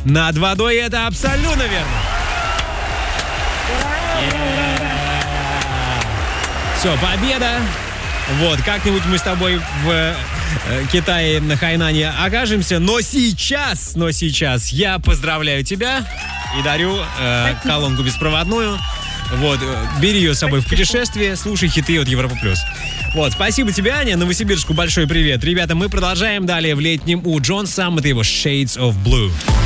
над водой. Это абсолютно верно. Все, победа. Вот, как-нибудь мы с тобой в Китае, на Хайнане окажемся. Но сейчас я поздравляю тебя и дарю колонку беспроводную. Вот, бери ее с собой в путешествие, слушай хиты от Европа+. Вот, спасибо тебе, Аня. Новосибирску большой привет. Ребята, мы продолжаем далее в летнем у Джон Саммет и его Shades of Blue.